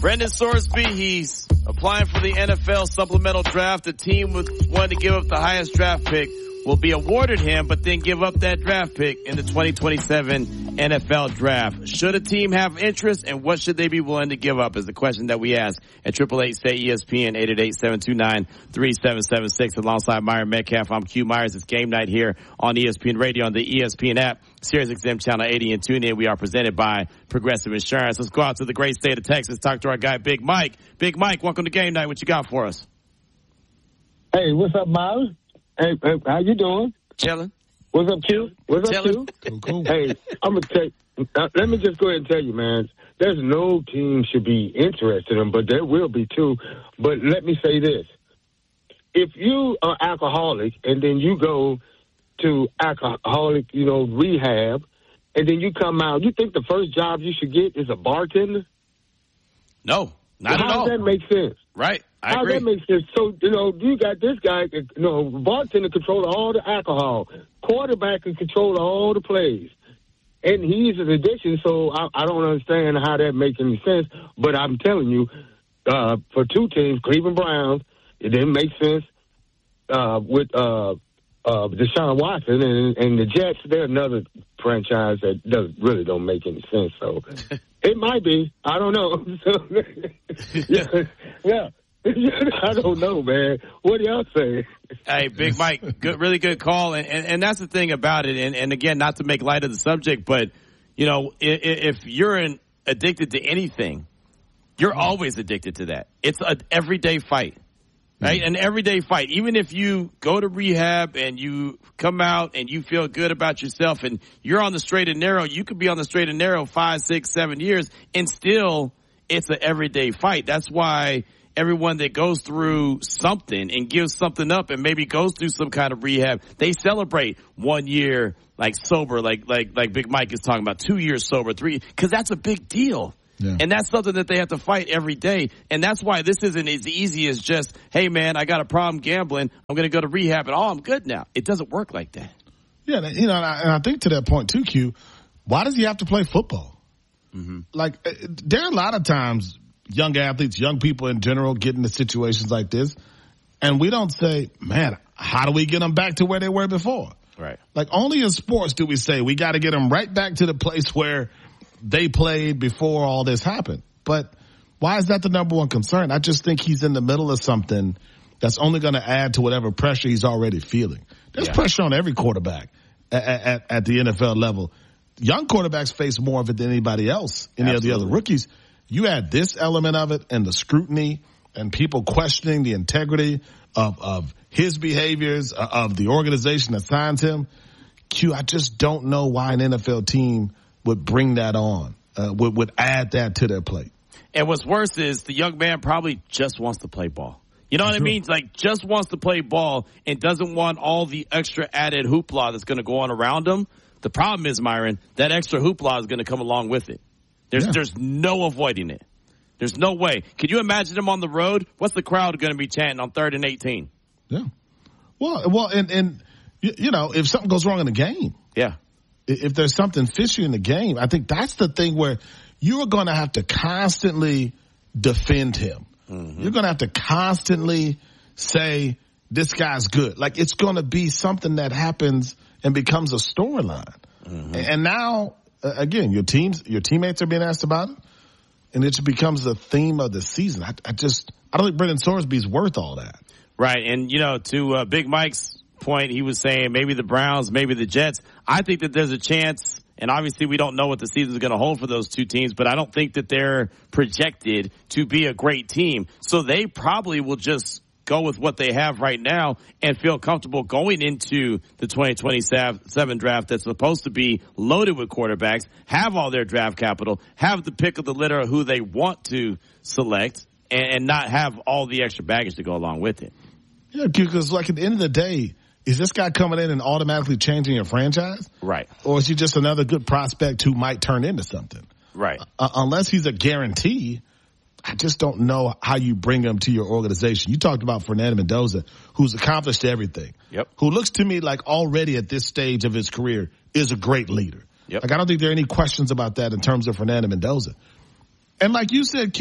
Brendan Sorsby, he's applying for the NFL supplemental draft. The team wanted to give up the highest draft pick will be awarded him, but then give up that draft pick in the 2027 NFL draft. Should a team have interest, and what should they be willing to give up is the question that we ask at 888-SAY-ESPN, 888-729-3776. Alongside Myron Metcalf, I'm Q Myers. It's game night here on ESPN Radio, on the ESPN app, SiriusXM Channel 80, and tune in. We are presented by Progressive Insurance. Let's go out to the great state of Texas, talk to our guy, Big Mike. Big Mike, welcome to game night. What you got for us? Hey, what's up, Myers? Hey, how you doing? Chilling. What's up, Q? What's up, Q? Cool. Hey, I'm going to tell you, let me just go ahead and tell you, man, there's no team should be interested in them, but there will be too. But let me say this. If you are alcoholic and then you go to alcoholic, rehab, and then you come out, you think the first job you should get is a bartender? No, not at all. How does that make sense? Right. How that makes sense? So, you got this guy, bartender control all the alcohol. Quarterback can control all the plays. And he's an addiction, so I don't understand how that makes any sense. But I'm telling you, for two teams, Cleveland Browns, it didn't make sense with Deshaun Watson. And the Jets, they're another franchise that really don't make any sense. So it might be. I don't know. Yeah. I don't know, man. What do y'all say? Hey, Big Mike, really good call. And that's the thing about it. And again, not to make light of the subject, but, if you're addicted to anything, you're always addicted to that. It's an everyday fight, right? An everyday fight. Even if you go to rehab and you come out and you feel good about yourself and you're on the straight and narrow, you could be on the straight and narrow 5, 6, 7 years, and still it's an everyday fight. That's why everyone that goes through something and gives something up and maybe goes through some kind of rehab, they celebrate 1 year like sober, like Big Mike is talking about, 2 years sober, 3, because that's a big deal. Yeah. And that's something that they have to fight every day. And that's why this isn't as easy as just, hey, man, I got a problem gambling. I'm going to go to rehab and, I'm good now. It doesn't work like that. Yeah, and I think to that point, too, Q, why does he have to play football? Mm-hmm. Like, there are a lot of times young athletes, young people in general get into situations like this, and we don't say, man, how do we get them back to where they were before? Right. Like, only in sports do we say we got to get them right back to the place where they played before all this happened. But why is that the number one concern? I just think he's in the middle of something that's only going to add to whatever pressure he's already feeling. There's pressure on every quarterback at the NFL level. Young quarterbacks face more of it than anybody else, any of the other rookies. You add this element of it and the scrutiny and people questioning the integrity of his behaviors, of the organization that signs him. Q, I just don't know why an NFL team would bring that on, would add that to their plate. And what's worse is the young man probably just wants to play ball. You know what I mean? Like, just wants to play ball and doesn't want all the extra added hoopla that's going to go on around him. The problem is, Myron, that extra hoopla is going to come along with it. There's no avoiding it. There's no way. Can you imagine him on the road? What's the crowd going to be chanting on 3rd and 18? Yeah. Well, and if something goes wrong in the game. Yeah. If there's something fishy in the game, I think that's the thing where you are going to have to constantly defend him. Mm-hmm. You're going to have to constantly say, this guy's good. Like, it's going to be something that happens and becomes a storyline. Mm-hmm. And now, again, your teammates are being asked about it, and it becomes a theme of the season. I don't think Brendan Sorsby's worth all that. Right, and to Big Mike's point, he was saying maybe the Browns, maybe the Jets. I think that there's a chance, and obviously we don't know what the season is going to hold for those two teams, but I don't think that they're projected to be a great team. So they probably will just go with what they have right now and feel comfortable going into the 2027 draft that's supposed to be loaded with quarterbacks, have all their draft capital, have the pick of the litter of who they want to select, and not have all the extra baggage to go along with it. Yeah, because like at the end of the day, is this guy coming in and automatically changing your franchise? Right. Or is he just another good prospect who might turn into something? Right. Unless he's a guarantee, I just don't know how you bring him to your organization. You talked about Fernando Mendoza, who's accomplished everything. Yep. Who looks to me like already at this stage of his career is a great leader. Yep. Like, I don't think there are any questions about that in terms of Fernando Mendoza. And like you said, Q,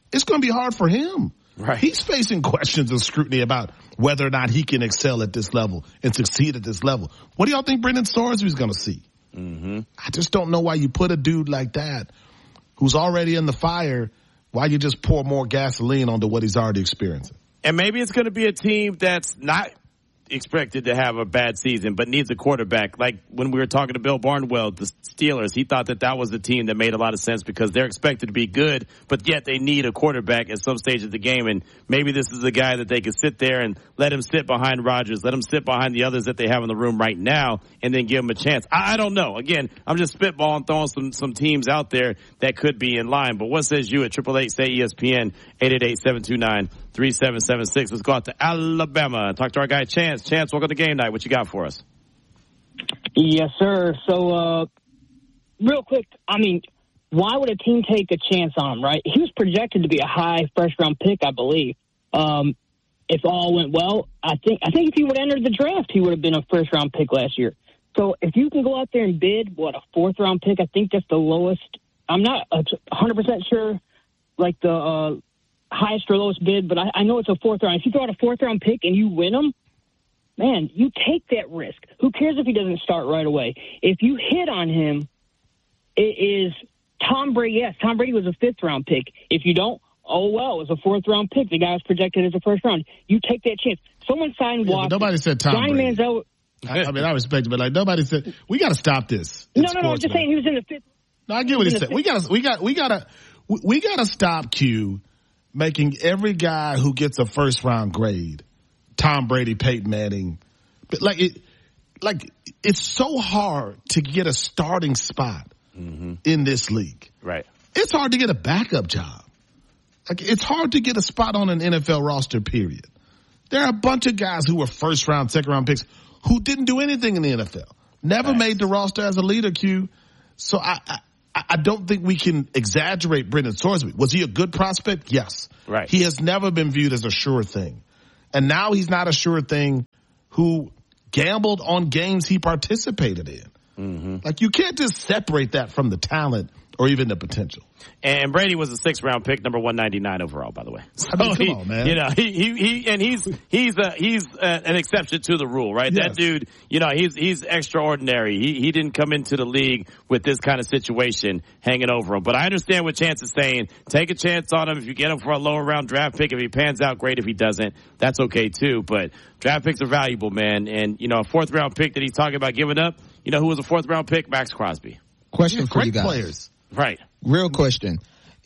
it's going to be hard for him. Right. He's facing questions of scrutiny about whether or not he can excel at this level and succeed at this level. What do y'all think Brendan Sorsby's going to see? Mm-hmm. I just don't know why you put a dude like that who's already in the fire, why you just pour more gasoline onto what he's already experiencing. And maybe it's going to be a team that's not expected to have a bad season, but needs a quarterback. Like when we were talking to Bill Barnwell, the Steelers, he thought that was the team that made a lot of sense because they're expected to be good, but yet they need a quarterback at some stage of the game. And maybe this is a guy that they could sit there and let him sit behind Rodgers, let him sit behind the others that they have in the room right now, and then give him a chance. I don't know. Again, I'm just spitballing, throwing some teams out there that could be in line. But what says you at 888-SAY-ESPN, 888-729-3776? Let's go out to Alabama and talk to our guy Chance. Chance, welcome to Game Night. What you got for us? Yes, sir. So, real quick, I mean, why would a team take a chance on him, right? He was projected to be a high first-round pick, I believe. If all went well, I think if he would have entered the draft, he would have been a first-round pick last year. So if you can go out there and bid, a fourth-round pick, I think that's the lowest. I'm not 100% sure, like the highest or lowest bid, but I know it's a fourth round. If you throw out a fourth-round pick and you win them, man, you take that risk. Who cares if he doesn't start right away? If you hit on him, it is Tom Brady. Yes, Tom Brady was a fifth-round pick. If you don't, oh, well, it was a fourth-round pick. The guy was projected as a first round. You take that chance. Someone signed Watson. Nobody said Tom Johnny Brady. Manziel. I mean, I respect it, but like nobody said we got to stop this. No, I'm just saying he was in the fifth. No, I get what he said. We gotta stop Q making every guy who gets a first round grade Tom Brady, Peyton Manning. It's so hard to get a starting spot in this league. Right. It's hard to get a backup job. Like it's hard to get a spot on an NFL roster, period. There are a bunch of guys who were first round, second round picks who didn't do anything in the NFL. Never made the roster as a leader, Q. So I don't think we can exaggerate Brendan Sorsby. Was he a good prospect? Yes. Right. He has never been viewed as a sure thing. And now he's not a sure thing who gambled on games he participated in. Mm-hmm. Like you can't just separate that from the talent or even the potential. And Brady was a 6th-round pick, number 199 overall, by the way. So I mean, come on, man. You know, he's an exception to the rule, right? Yes. That dude, you know, he's extraordinary. He didn't come into the league with this kind of situation hanging over him. But I understand what Chance is saying. Take a chance on him if you get him for a lower round draft pick. If he pans out, great. If he doesn't, that's okay too. But draft picks are valuable, man. And you know, a 4th-round pick that he's talking about giving up. You know who was a 4th-round pick? Max Crosby. Question for you great guys. Players. Right. Real question.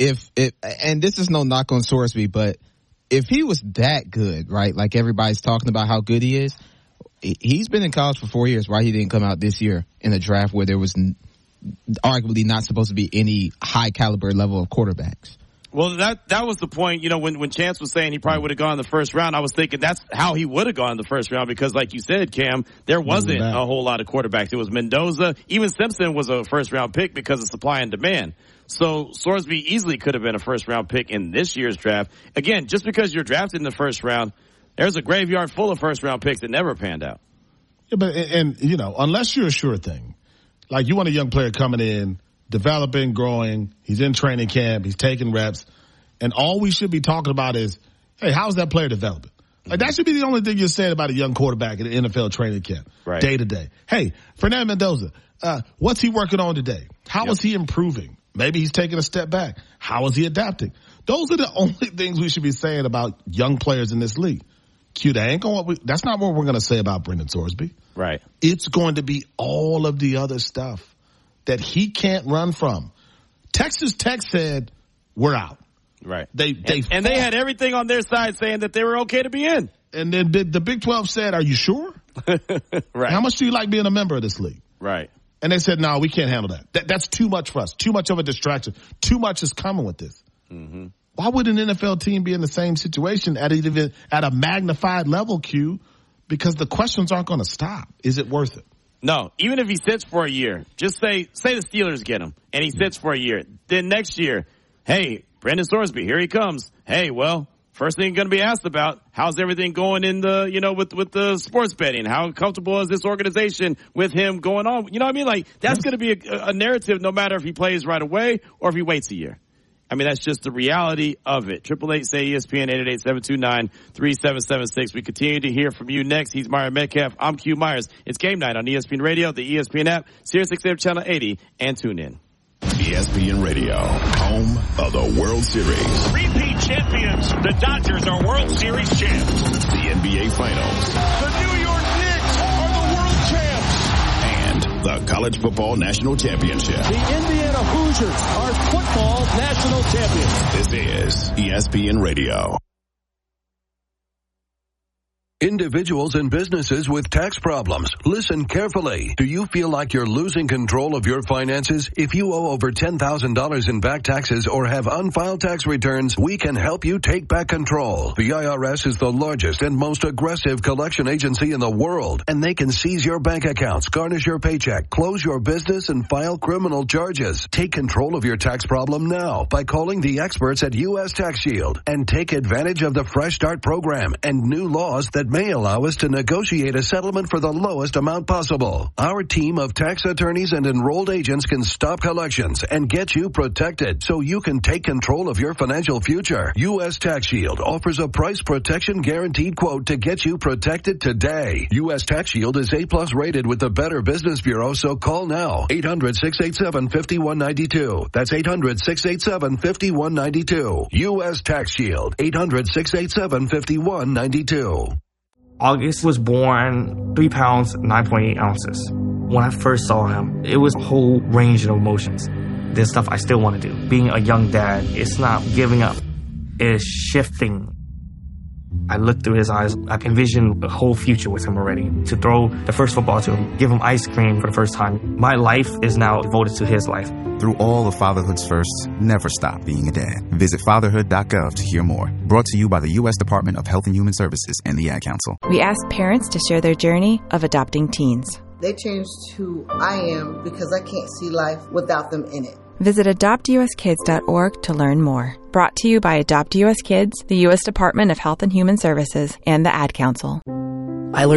And this is no knock on Sorsby, but if he was that good, right, like everybody's talking about how good he is, he's been in college for 4 years. Why he didn't come out this year in a draft where there was arguably not supposed to be any high caliber level of quarterbacks? Well, that was the point. You know, when Chance was saying he probably would have gone in the first round, I was thinking that's how he would have gone in the first round because, like you said, Cam, there wasn't a whole lot of quarterbacks. It was Mendoza. Even Simpson was a first-round pick because of supply and demand. So Sorsby easily could have been a first-round pick in this year's draft. Again, just because you're drafted in the first round, there's a graveyard full of first-round picks that never panned out. Yeah, but you know, unless you're a sure thing, like you want a young player coming in, developing, growing, he's in training camp, he's taking reps, and all we should be talking about is, hey, how's that player developing? Like that should be the only thing you're saying about a young quarterback at an NFL training camp, right, day to day. Hey, Fernando Mendoza, what's he working on today? How is he improving? Maybe he's taking a step back. How is he adapting? Those are the only things we should be saying about young players in this league. Q, that's not what we're going to say about Brendan Sorsby. Right. It's going to be all of the other stuff that he can't run from. Texas Tech said, we're out. Right. They had everything on their side saying that they were okay to be in. And then the Big 12 said, are you sure? Right. How much do you like being a member of this league? Right. And they said, no, we can't handle that. That's too much for us. Too much of a distraction. Too much is coming with this. Mm-hmm. Why would an NFL team be in the same situation at a magnified level, Q? Because the questions aren't going to stop. Is it worth it? No, even if he sits for a year, just say the Steelers get him and he sits for a year. Then next year, hey, Brendan Sorsby, here he comes. Hey, well, first thing going to be asked about, how's everything going in the, you know, with the sports betting? How comfortable is this organization with him going on? You know what I mean? Like, that's going to be a narrative no matter if he plays right away or if he waits a year. I mean, that's just the reality of it. 888-SAY-ESPN, 888-729-3776. We continue to hear from you next. He's Myron Metcalf. I'm Q Myers. It's game night on ESPN Radio, the ESPN app, Sirius XM Channel 80, and tune in. ESPN Radio, home of the World Series. Repeat champions. The Dodgers are World Series champs. The NBA Finals. The New York Knicks are the world champs. And the College Football National Championship. The Indiana Hoosiers are football national champions. This is ESPN Radio. Individuals and businesses with tax problems, listen carefully. Do you feel like you're losing control of your finances? If you owe over $10,000 in back taxes or have unfiled tax returns, we can help you take back control. The IRS is the largest and most aggressive collection agency in the world, and they can seize your bank accounts, garnish your paycheck, close your business, and file criminal charges. Take control of your tax problem now by calling the experts at U.S. Tax Shield and take advantage of the Fresh Start program and new laws that may allow us to negotiate a settlement for the lowest amount possible. Our team of tax attorneys and enrolled agents can stop collections and get you protected so you can take control of your financial future. U.S. Tax Shield offers a price protection guaranteed quote to get you protected today. U.S. Tax Shield is A+ rated with the Better Business Bureau, so call now. 800-687-5192. That's 800-687-5192. U.S. Tax Shield. 800-687-5192. August was born 3 pounds, 9.8 ounces. When I first saw him, it was a whole range of emotions. There's stuff I still want to do. Being a young dad, it's not giving up. It's shifting. I looked through his eyes. I envisioned a whole future with him already. To throw the first football to him, give him ice cream for the first time. My life is now devoted to his life. Through all of fatherhood's firsts, never stop being a dad. Visit fatherhood.gov to hear more. Brought to you by the U.S. Department of Health and Human Services and the Ad Council. We asked parents to share their journey of adopting teens. They changed who I am because I can't see life without them in it. Visit adoptuskids.org to learn more. Brought to you by Adopt U.S. Kids, the U.S. Department of Health and Human Services, and the Ad Council. I learned